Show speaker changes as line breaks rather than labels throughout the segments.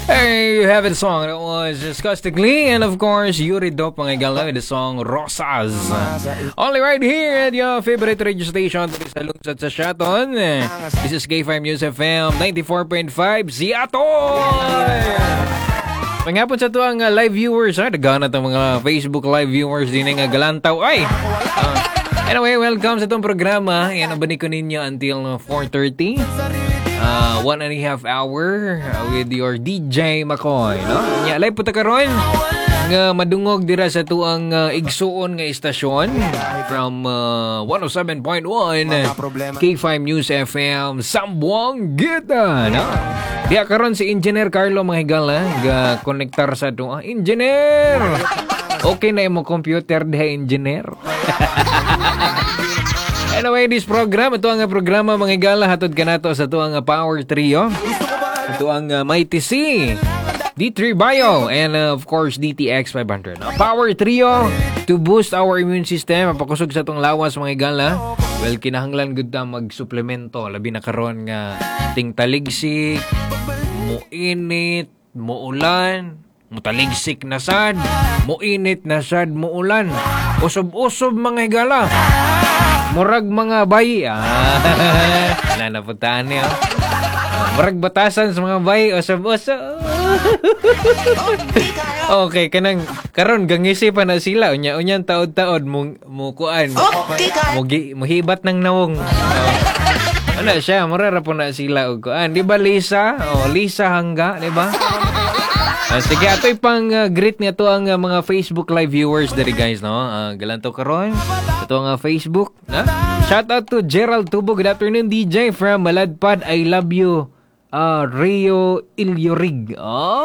Hey, you have a song that was disgustingly, and of course, Yuri Dope mga galaw with the song Rosas. Only right here at your favorite radio station sa lungsod sa Shaton. This is K5 News FM 94.5 Seattle. Pangapon sa ito ang live viewers, nagana itong mga Facebook live viewers din ng Galantaw. Anyway, welcome sa itong programa. Yan ang baniko ninyo until 4:30. 1.5 hour with your DJ McCoy, no? Nya live po ta karon nga madungog dira sa tuang igsuon nga istasyon from 107.1 K5 News FM Sambuanga, no? Diya karon si Engineer Carlo Mahigala ga konektar sa tuang engineer. Okay na yung computer diha, engineer. Anyway, this program, ito ang programa mga igala, hatod ka na to sa ito ang Power Trio. Ito ang Mighty C, D3 Bio, and of course, DTX 500. Power Trio to boost our immune system. Mapakusog sa itong lawas mga igala. Well, kinahanglan gud ta mag-suplemento. Labi na karon nga tingtaligsik, muinit, muulan, mutaligsik na sad, muinit na sad, muulan. Usob-usob mga igala. Murag mga bayi. Wala na puntaan niya. Murag batasan sa mga bayi. Usab-usab. Okay, kanang karon gangisipan na sila. Unya-unyan taod-taod mukuan. Muhibat ng nawong. Ano siya? Murara po na sila. Di ba Lisa? Lisa Hangga. Di ba? Sige, ato'y pang greet niya to ang mga Facebook live viewers dari guys, no? Galanto karon. Ito ang Facebook, na? Shout out to Gerald Tubo. Good afternoon, DJ from Maladpad. I love you. Rio Ilyorig.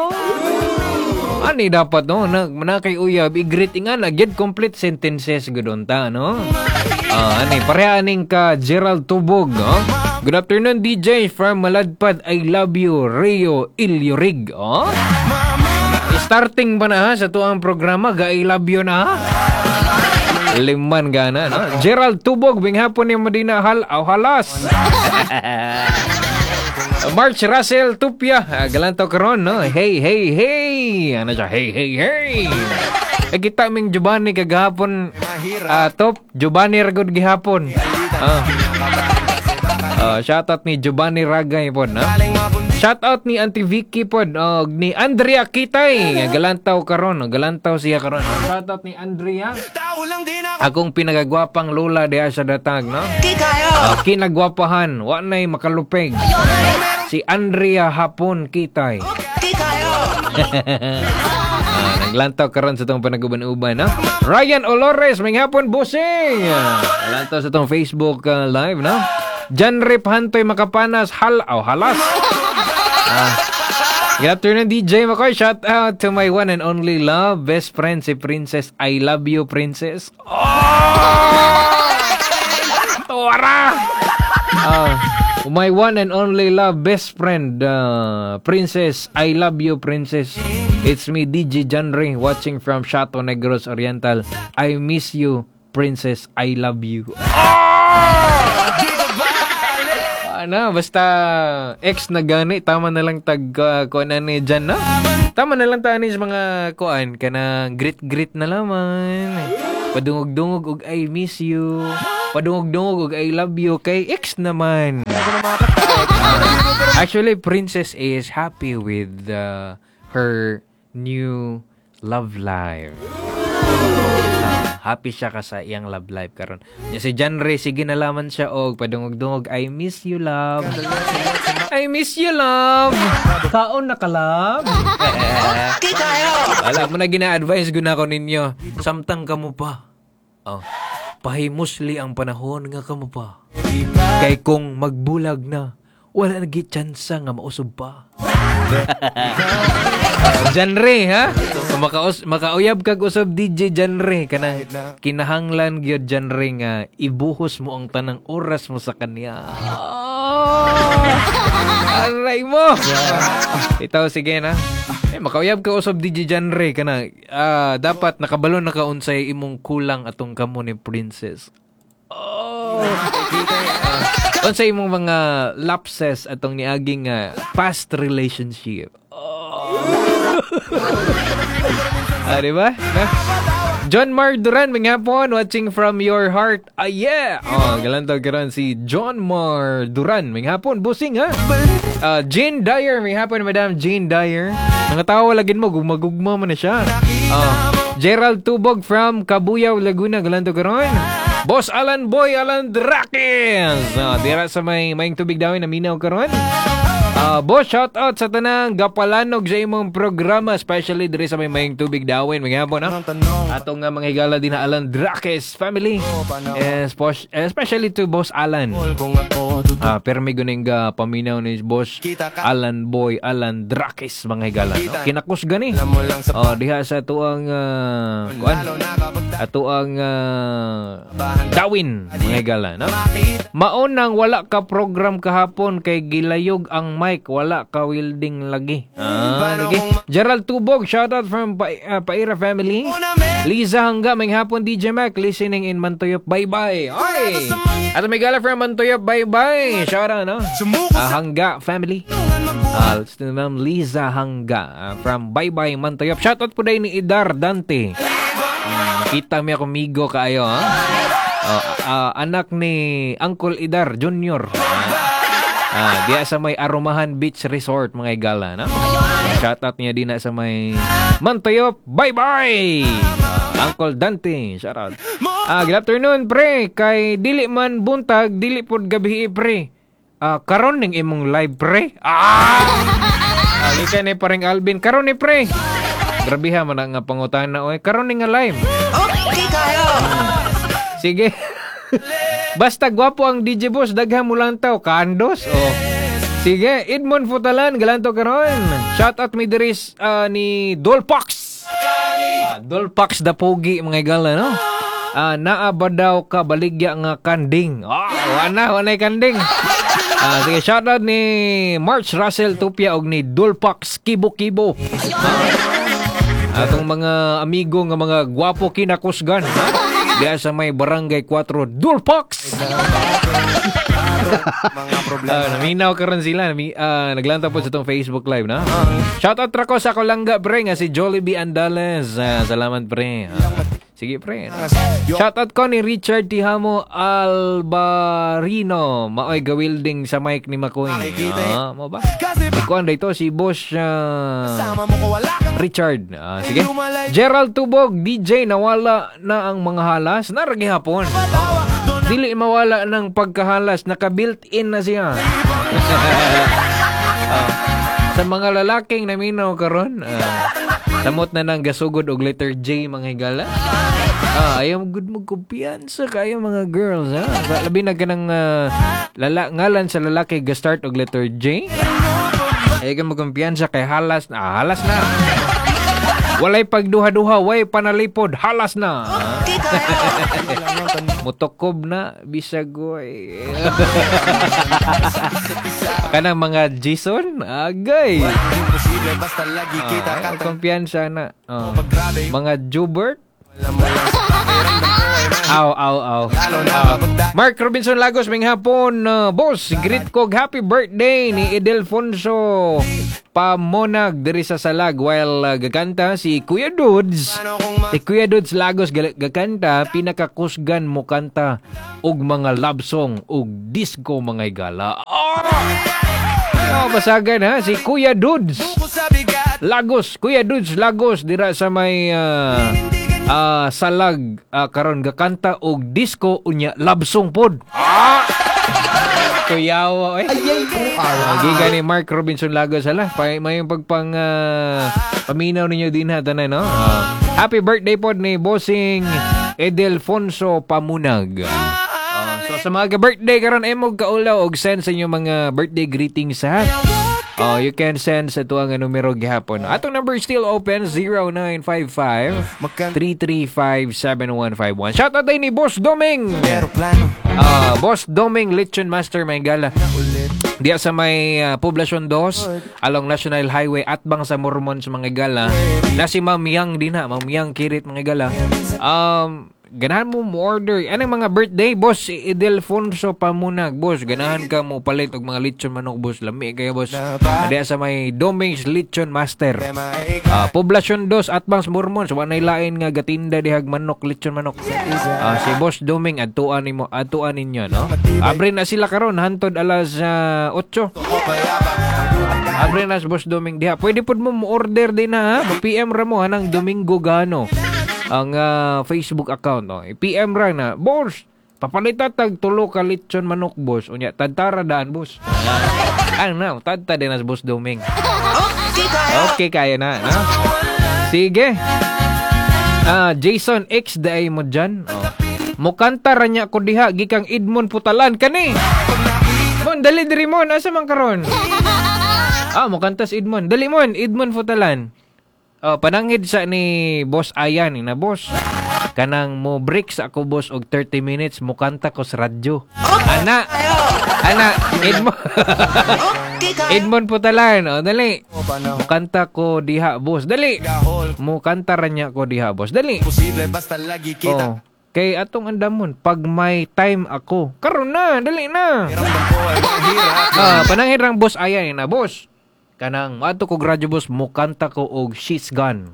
Ani dapat, no? Manakay uyab. I-greet nga na. Get complete sentences gudon ta, no? Ani, parehaning ka Gerald Tubog, no? Good afternoon, DJ from Maladpad. I love you, Rio Ilyorig. Starting ba na sa tuang programa? I love you na, ha? Liman gana, no? Gerald Tubog, binghapon ni Medina Halas. March Russell Tupia, galantaw karon, no? Hey, hey, hey. Ano siya? Hey, hey, hey. Kita ming Giovanni kagahapon. Top, Giovanni ragod gihapon. Shoutout ni Giovanni Ragay po, no? Shoutout ni Auntie Vicky po, ni Andrea Kitay. Galantaw karon, galantaw siya karon. Shoutout ni Andrea. Akong pinagagwapang lola diha sa datag, no? Kinagwapahan, wa nay makalupeg. Si Andrea Hapon Kitay. Naglantaw karon sa itong panaguban-uban, no? Ryan Olores, may hapon busing. Naglantaw sa itong Facebook live, no? John Rip Hantoy Makapanas, halas. Good afternoon, DJ McCoy. Shout out to my one and only love, best friend, si Princess. I love you, Princess. Tuwara! My one and only love, best friend, Princess. I love you, Princess. It's me, DJ Janre, watching from Chateau Negros Oriental. I miss you, Princess. I love you. Basta ex na gani, tama na lang kuanan ni dyan, no? Tama na lang tani sa mga kuan, kana grit na laman. Padungog-dungog og I miss you. Padungog-dungog og I love you kay ex naman. Actually, Princess is happy with her new love life. Happy siya ka sa iyang love life karon. Si John Ray, sige nalaman siya og padungog-dungog, I miss you, love. I miss you, love. Kaon na ka, love. Wala mo na gina-advise guna ko ninyo. Samtang ka mo pa. Pahimusli ang panahon nga ka mo pa. Kay kung magbulag na, wala nagi tsansa nga mausob pa. Genre, ha? Makauyab kag usab DJ genre kana kinahanglan gyud genre nga ibuhos mo ang tanang oras mo sa kanya. Aray mo. Itaw sige na. Makauyab ka usab DJ genre kana dapat nakabalon na ka unsay imong kulang atong kamo ni Princess. Unsay imong mga lapses atong niaging past relationship. Diba? John Mar Duran, manghapon, watching from your heart. Yeah! Galantog karon si John Mar Duran, manghapon, busing ha? Jane Dyer, manghapon, Madam Jane Dyer. Mga tao, lagin mo, gumagugma mo na siya. Gerald Tubog from Cabuyao, Laguna, galantog karon. Boss Alan Boy, Alan Drakis. Dira sa maing tubig daw na minaw karon. Boss, shout out sa tanang gapalanog sa imong programa, especially diri sa maing tubig dawin magyapon atong mga higala din na Alan Drakis family, especially to Boss Alan. Pero may guning paminaw ni Boss Alan Boy, Alan Drakis mga higala, no? Kinakus gani diha sa tuang dawin mga higala, no? Maon nang wala ka program kahapon kay gilayog ang mic, wala ka welding lagi. Lagi. Gerald Tubog, shout out from Paira family. Liza Hangga, may hapon DJ Mac, listening in Mantuyop, bye-bye. Oy! At may gala from Mantuyop, bye-bye. Shout out, no? Hangga family. Ma'am Liza Hangga from bye-bye Mantuyop. Shout out po dahil ni Idar Dante. Kita mi ako migo kaayo, ha? Anak ni Uncle Idar Junior. Diya sa may Aromahan Beach Resort mga igala, no? Shoutout niya din na sa may Mantuyop, bye-bye! Uncle Dante, shoutout. Good afternoon, pre. Kay dili man buntag, dili pod gabi, pre. Karon ning imong live, pre. Lika ni paring Alvin, karon ni pre. Grabe ha, man nga pangutan na, oy. Karon ning nga live. Okay kayo. Sige. Basta gwapo ang DJ Boss, daghan mo lang tao, kandos. Sige, Edmond Futalan, galanto karon. Shout out mi diris ni Dolpax. Dolpax da pogi mga igala, no? Naa ba daw ka baligya nga kanding? Wanay kanding. Sige, shout out ni March Russell Tupia og ni Dolpax Kibo-Kibo. Atong mga amigo nga mga gwapo kinakusgan. Diya sa may Barangay 4 Dolpax. Mga problema. Naminaw karon sila. Naglanta po sa itong Facebook Live, na? Shoutout trako sa Kolangga, pre, nga si Jollibee Andales. Salamat, pre. Sige, pre. Shoutout ko ni Richard Tihamo Albarino. Maoy gawilding sa mic ni Makoy. Mo ba? Ikuan dito si Boss Richard. Sige. Gerald Tubog, DJ, nawala na ang mga halas. Naragi hapon. Dili mawala ng pagkahalas. Naka-built-in na siya. Sa mga lalaking naminaw karon, samot na ng gasugod og letter J mga higala. Ayaw good mo kumpiyansa kayo mga girls, ha? Labi na ganang ngalan sa lalaki ga-start og letter J. Ayaw mo kumpiyansa kay halas na. Halas na. Walay pagduha-duha, way panalipod, halas na. Mutokob na, bisagoy. Kanang mga Jason, agay. Kumpiyansa na. Mga Jubert. Aw. Mark Robinson Lagos, may hapon. Boss, greet ko happy birthday ni Edelfonso Pamonag diri sa Salag while gakanta si Kuya Dudes. Si Kuya Dudes Lagos gakanta, pinakakusgan mo kanta og mga love song og disco mga igala. Basagan ha, si Kuya Dudes Lagos. Kuya Dudes Lagos dira sa may Salag karon gakanta og disco unya love song pod. Kuyawa giga ni Mark Robinson Lagos hala. May pagpang paminaw ninyo din ha tanan, no? Happy birthday pod ni Bossing Edelfonso Pamunag. So sa mga birthday karon emog kaulaw og send sa inyo mga birthday greetings ha. You can send sa tuwang numero gihapon. Atong number still open, 0955-335-7151. Shout out tayo ni Boss Doming. Boss Doming, Lechon Master Maygala. Diya sa may Poblacion 2 along National Highway atbang sa Mormon sa mga gala. Na si Ma'am Yang din ha, Ma'am Yang Kirit mga gala. ganahan mo order. Anong mga birthday, boss? Si Idelfonso Pamunag, boss. Ganahan ka mo palit og mga lechon manok, boss. Lami kayo, boss. Diya sa may Doming's Lechon Master. Poblasyon 2, Atbangs Mormon. So, anay lain nga gatinda dihag manok, lechon manok. Si Boss Doming, atuan ninyo, no? Abre na sila karon hantod alas 8. Abre na si Boss Doming diha. Pwede pod mo order din ha. Mag-PM ra mo hanang Domingo Gano ang Facebook account. I-PM ra na, boss, papalita tag 3 ka lechon manok, boss. Unya, tadtara daan, boss. Tadta din na si Boss Doming. Okay, kaya na. No? Sige. Jason X, daay mo dyan. Mukanta ra niya ko diha, gikang Edmond Putalan. Kani! Mon, dali diri mon. Asa man karon? Mukanta si Edmond. Dali mon, Edmond Putalan. Panangid sa ni Boss Ayan na, boss. Kanang mo break sa ako, boss, og 30 minutes mo kanta ko sa radyo. Ana Edmond Putalan, dali. Mo kanta ko diha, boss. Dali. Mo kanta ra niya ko diha, boss. Dali. Kay atong andamon pag may time ako. Karon na, dali na. Panangid rang Boss Ayan na, boss. Kanang ato ko radyo, boss, mo kanta ko og She's Gone.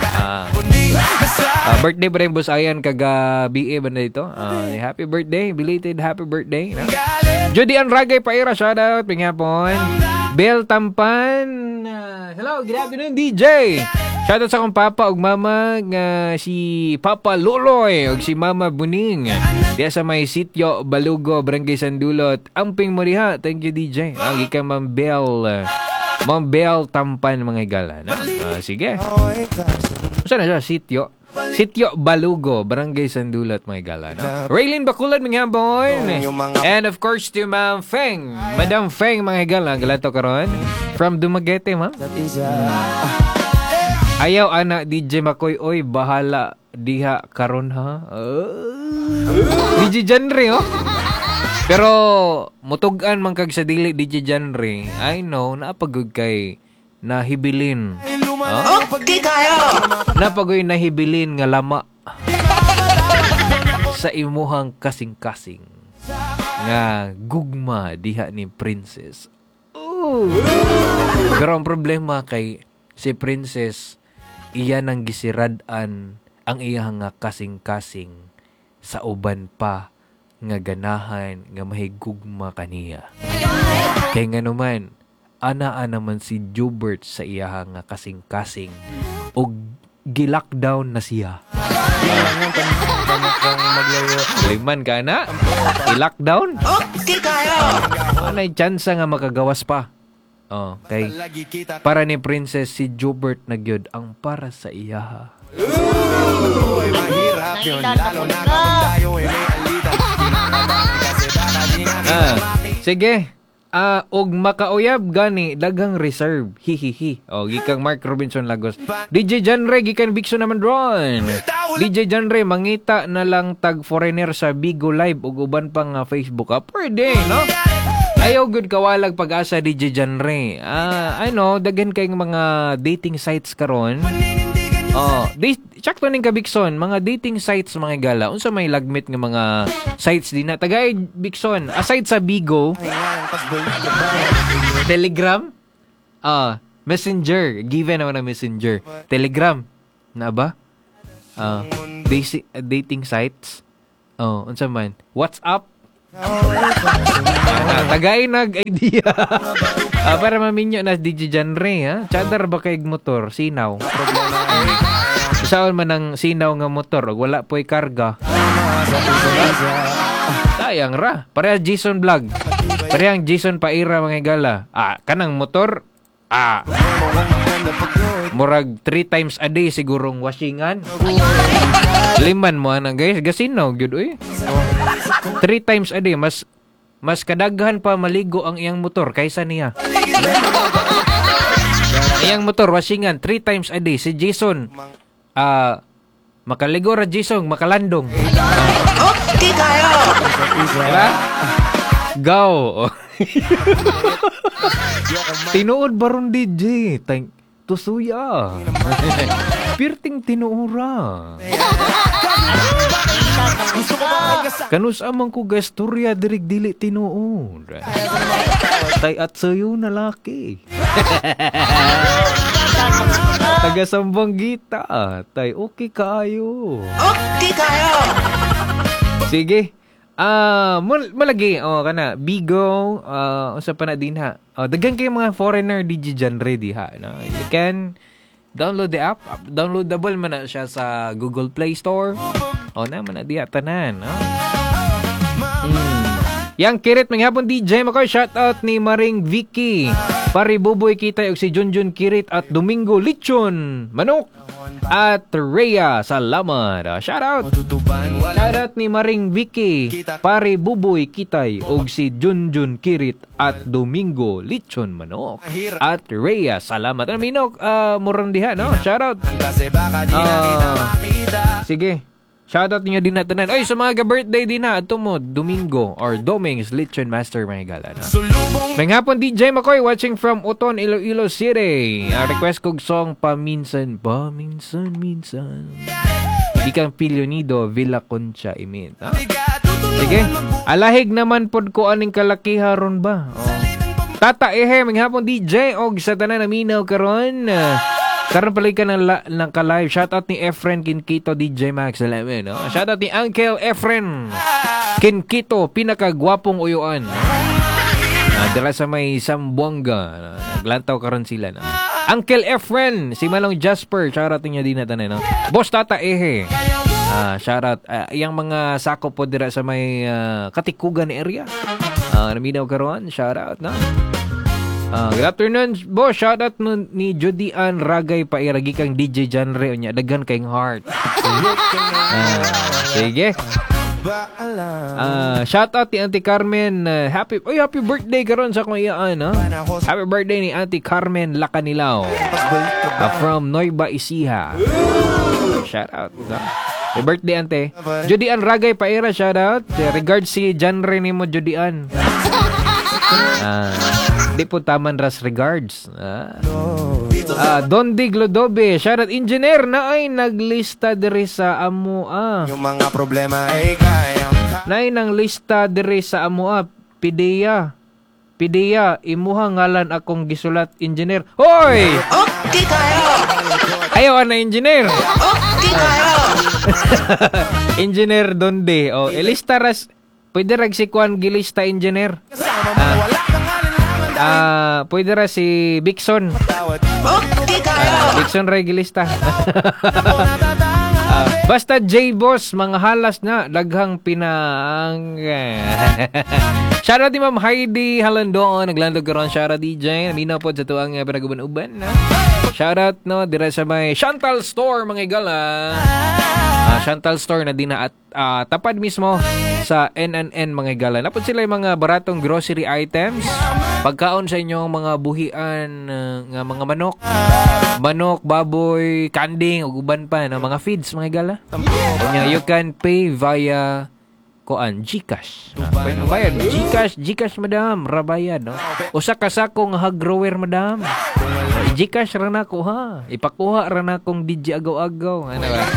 Birthday pa rin, Boss Ayan, kaga BA ba na dito? Happy birthday, belated happy birthday. No? Judy Anragay Paira, shoutout, pinghapon. Bel Tampan, hello, good afternoon, DJ. Shoutout sa akong papa ug mama nga si Papa Loloy ug si Mama Buning. Diya sa may sitio Balugo, Barangay Sandulot. Amping mo diha. Thank you, DJ. Ika Ma'am Bel Tampan, mga igala. No? Sige. Saan na siya? Sitio Balugo, Barangay Sandulot, mga igala. No? Raylene Bakulad, mga boy. And of course to Ma'am Feng. Madam Feng, mga igala. Galato karon from Dumaguete, ma'am. Ayaw anak DJ Makoy, oy, bahala diha karon ha. DJ Genre, Pero mutugan man kag sa dili DJ Genre. I know napagud kay nahibilin. Okay kayo. Napagoy nahibilin nga lama sa imuhang kasing-kasing nga gugma diha ni Princess. Pero ang problema kay si Princess, iya nang gisiradan ang iyang nga kasing-kasing sa uban pa nga ganahan nga mahigugma kaniya. Kay nga naman, ana-ana man si Jubert sa iyang nga kasing-kasing o gilockdown na siya. Liman ka na? I-lockdown? Anay chance nga makagawas pa. Okay. Para ni Princess, si Jubert na gyud ang para sa iya. Mahirap yun, lalo na kapag tayo ay may alitan. Sige. Og makauyab gani daghang reserve. Hihihi. Gikang Mark Robinson Lagos. DJ Genre gikan Bixo naman ron. DJ Genre mangita na lang tag foreigner sa Bigo Live ug uban pang Facebook. Pwede, no? Ayaw good kawalag pag-asa DJ Genre. I know daghan kay mga dating sites karon. Check to ning kabikson, mga dating sites, mga gala. Unsa may lagmit nga mga sites din na tagay Bikson. Aside sa Bigo, Telegram, Messenger, given naman na Messenger. Telegram, na ba? Dating sites. Unsa man? WhatsApp. Tagay nag-idea. Para maminyo na DJ Genre, ha? Chadar ba kay motor? Sinaw. Saan man ang sinaw nga motor, wala po'y karga. Sayang ra. Parehang Jason Vlog. Parehang Jason Paira, mga gala. Kanang motor, murag 3 times a day sigurong washingan. Liman mo na guys, gasinaw gyud oy. 3 times a day, mas kadaghan pa maligo ang iyang motor kaysa niya. Iyang motor washingan 3 times a day. Si Jason makaligo ra Jason, makalandong. Okay kayo. Diba? Go. Tinuod baron DJ. tusuya. Pirting tinuura. Kanus amang ko gasturya dirig dili tinuod. Tay at sayo na laki. Taga Sambanggita. Tay okay kayo.
Okay kayo.
Sige. Malagi kana Bigo usa pa na din ha. Daghan kay mga foreigner DJ genre di ha, no? You can download the app. Downloadable man na siya sa Google Play Store. Na man na diha tanan, no? Yang kirit manghapon DJ Makoy, shout out ni Maring Vicky. Pari Buboy kita og si Junjun Kirit at Domingo Lichon Manok at Rhea salamat. Shout out. Shout out ni Maring Vicky, Pari Buboy Kitay og si Junjun Kirit at Domingo Lichon Manok at Rhea salamat. Minok murang diha, no? Shout out. Sige. Shoutout niyo din natin. Ay, sa mga birthday din na. Ito mo, Domingo or Doming's Lechon Master mga gala. May hapon DJ Makoy watching from Uton, Iloilo City. Request kong song Paminsan. Di kang Pilyonido, Villa Concha, Imit. Sige. Alahig naman pod ko aning kalakiha ron ba? Tata may hapon DJ og sa tanan na minaw karon. Karon pala ka ng ka-live. Shoutout ni Efren Kinkito, DJ Max. Salamin, no? Shoutout ni Uncle Efren Kinkito, pinakagwapong uyuan. Dala sa may Sambuanga. Naglantaw karon sila. No? Uncle Efren, si Malong Jasper. Shoutout niya din natin, no? Boss Tata shoutout. Yang mga sakop po dira sa may Katikugan area. Naminaw karon. Shoutout, no? Good afternoon, boss. Shoutout ni Judy Ann Ragay pairagi kang DJ genre unya daghan kayong heart. Sige. Shoutout ni Auntie Carmen. Happy birthday karon sa akong iyaan, no? Happy birthday ni Auntie Carmen Lacanilao. From Noiba Ecija. Shoutout. Happy birthday, Ante. Judy Ann Ragay paira, shoutout. Regards si genre nimo, Judy Ann. Di po taman ras regards. Don Dig Lodobe, shoutout engineer na ay naglista diri sa amoa.
Yung mga problema ay kaya.
Nay nang lista diri sa amoa. Pideya, imuha ngalan akong gisulat engineer. Hoy!
Okay kayo.
Ayaw na engineer.
Okay kayo.
Engineer Donde. Elista ras. Pwede rag si Kwan gilista engineer. Pwede ra si Bixon. Bixon regulista. Basta J-Boss, mga halas na daghang pinang. Shoutout ni Ma'am Heidi Halandoon, naglandog karon shoutout DJ. Namina po sa tuang pinaguban-uban. Shoutout no dira sa may Chantal Store mga igala. Chantal Store na din na at tapad mismo sa NNN mga igala. Napod sila yung mga baratong grocery items. Pagkaon sa inyong mga buhian nga mga manok, baboy, kanding, ug uban pa na mga feeds mga igala. You can pay via GCash. Bayad GCash madam, rabayad no. Usa ka sako nga haggrower madam. GCash ra nako ha. Ipakuha ra nakong DJ agaw-agaw. Ano ba?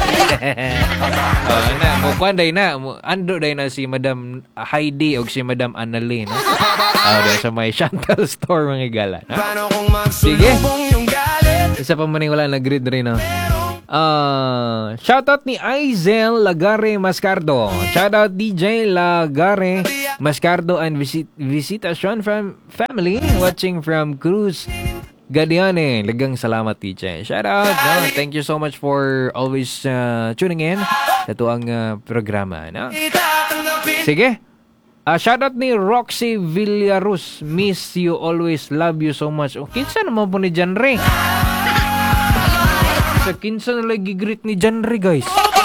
Mo kwanday na, ando day na si Madam Heidi og si Madam Annalyn, no. Sa may Chantal Store mga gala, no? Sige. Isa pa man wala nag-read rin, no. Shoutout ni Aizel Lagare Mascardo. Shoutout DJ Lagare Mascardo and Visitation family watching from Cruz Gadiane. Lagang salamat DJ. Shoutout. No? Thank you so much for always tuning in sa tuang programa. No? Sige. Shoutout ni Roxy Villarus. Miss you always. Love you so much. Kinsa naman po ni Janre? Sa kinsa na lagi greet ni Janre, guys.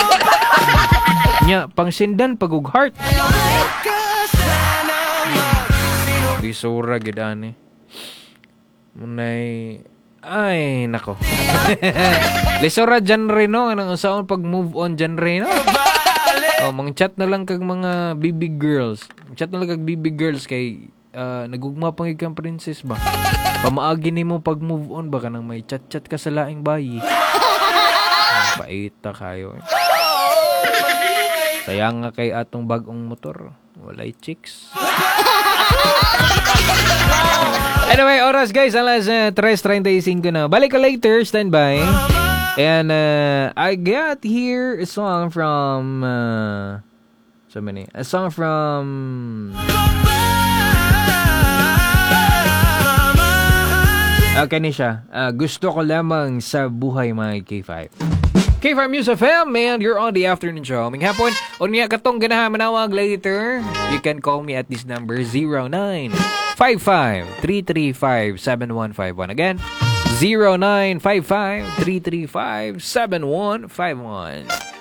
Nya, pangsindan pagug heart. Di sura gidane. Munay ay nako. Lisura Janre no anong usaon pag move on Janre no. Mang chat na lang kag mga baby girls. Chat na lang kag baby girls kay nagugma pang ikang princess ba. Pamaagi ni mo pag move on baka nang may chat-chat ka sa laing bayi. Paita kayo. Sayang nga kay atong bagong motor. Walay chicks. Anyway, oras guys, alas 3:35 na. Balik ka later, standby. And I got here a song from a song from kani siya. Gusto ko lamang sa buhay mga K5. K5 News FM, and you're on the afternoon show. Ming hapon, unya katong ganahan manawag later. You can call me at this number 0955-335-7151. Again, 0955-335-7151.